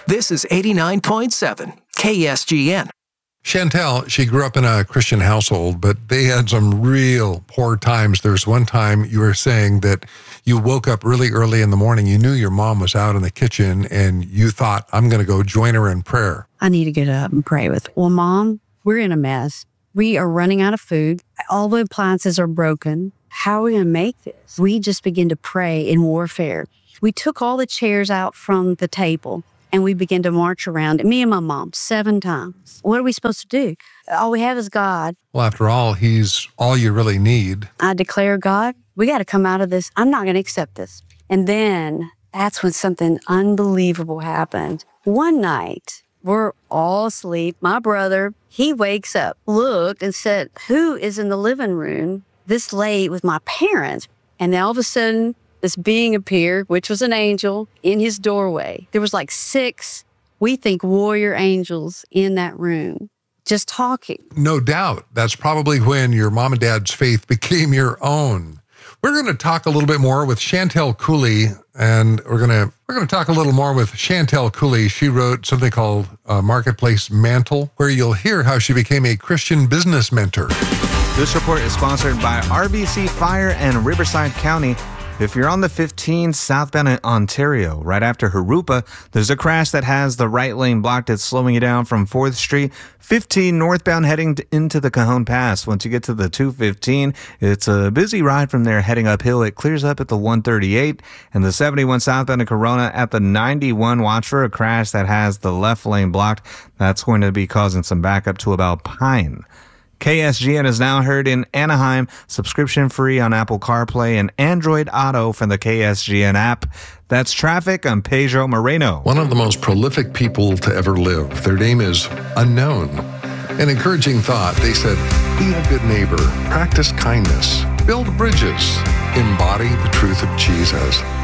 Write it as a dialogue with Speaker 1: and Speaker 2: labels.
Speaker 1: This is 89.7 KSGN.
Speaker 2: Chantel, she grew up in a Christian household, but they had some real poor times. There's one time you were saying that you woke up really early in the morning. You knew your mom was out in the kitchen, and you thought, I'm going to go join her in prayer.
Speaker 3: I need to get up and pray with her. Well, Mom, we're in a mess. We are running out of food. All the appliances are broken. How are we going to make this? We just began to pray in warfare. We took all the chairs out from the table, and we began to march around, me and my mom, 7 times. What are we supposed to do? All we have is God.
Speaker 2: Well, after all, he's all you really need.
Speaker 3: I declare, God, we got to come out of this. I'm not going to accept this. And then that's when something unbelievable happened. One night, we're all asleep. My brother, he wakes up, looked, and said, who is in the living room this late with my parents? And then all of a sudden, this being appeared, which was an angel, in his doorway. There was like 6, we think, warrior angels in that room, just talking.
Speaker 2: No doubt. That's probably when your mom and dad's faith became your own. We're going to talk a little bit more with Chantel Cooley, and we're going to talk a little more with Chantel Cooley. She wrote something called Marketplace Mantle, where you'll hear how she became a Christian business mentor.
Speaker 4: This report is sponsored by RBC Fire and Riverside County. If you're on the 15 southbound in Ontario, right after Harupa, there's a crash that has the right lane blocked. It's slowing you down from 4th Street. 15 northbound heading into the Cajon Pass. Once you get to the 215, it's a busy ride from there heading uphill. It clears up at the 138 and the 71 southbound in Corona at the 91. Watch for a crash that has the left lane blocked. That's going to be causing some backup to about Pine. KSGN is now heard in Anaheim, subscription free on Apple CarPlay and Android Auto from the KSGN app. That's traffic. I'm Pedro Moreno.
Speaker 2: One of the most prolific people to ever live. Their name is Unknown. An encouraging thought. They said, be a good neighbor, practice kindness, build bridges, embody the truth of Jesus.